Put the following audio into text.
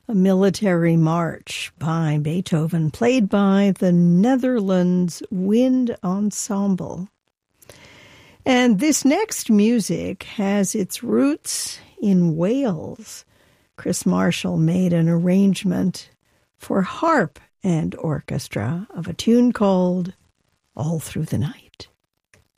a military march by Beethoven, played by the Netherlands Wind Ensemble. And this next music has its roots in Wales. Chris Marshall made an arrangement for harp and orchestra of a tune called All Through the Night.